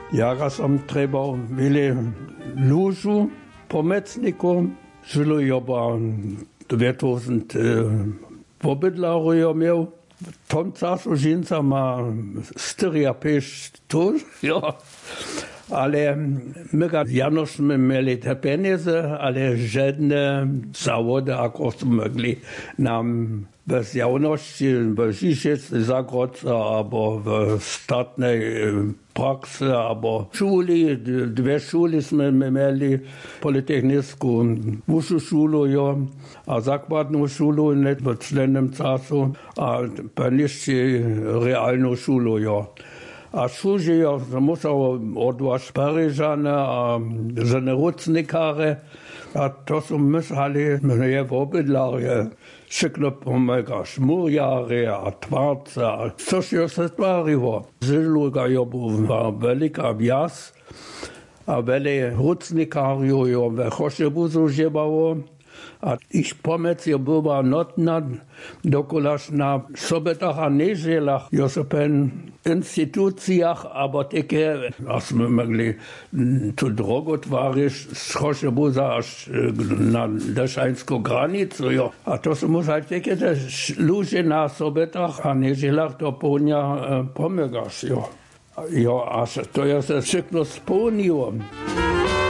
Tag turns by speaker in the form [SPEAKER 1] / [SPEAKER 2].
[SPEAKER 1] Ja som trebal veľa ľužu, pomocníkov, žilo joba 2000 pobydlarů miał. V tom czasu žinca ma 4-5 tun, ja. Ale my Janosz mieli te peniaze, ale żadne zawody, ako mogli nam bez jawności, w Žižici, Zagrodce, albo w statnej praksy, albo szuli, dwie szuli sme mieli, politechnicką, wyższą szulu, ja, a zakładną szulu, nie w czlennym czasu, a paniszcie realną szulu, ja. A służy ja musiał odwać Paryżane, a żene rucnikare, a to są myśleli mnie w obydlarze. Szykno pomagasz murjary, a twarce, a coś się stwariło. Żyluga ja była wielka wjazd, a wiele rucnikariów ja we Choszebuzu żywało. A ich pomec je była notna, dokulaż na sobotach a niedzielach, jo so pen instytucjach, aber takie, as my mogli tu drogo twarić z Choszebuza aż na deszańską granicę, jo. A to so muszą takie też ludzie na sobotach a niedzielach do południa pomagasz, jo. Jo, a to ja się szybko spełniłem.